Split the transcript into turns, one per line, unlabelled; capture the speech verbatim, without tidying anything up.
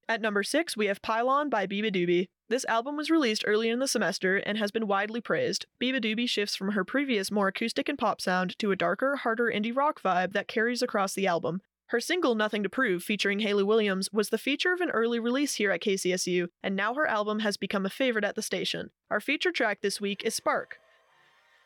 At number six, we have Pylon by Beabadoobee. This album was released early in the semester and has been widely praised. Beabadoobee shifts from her previous more acoustic and pop sound to a darker, harder indie rock vibe that carries across the album. Her single Nothing to Prove, featuring Hayley Williams, was the feature of an early release here at K C S U, and now her album has become a favorite at the station. Our feature track this week is Spark.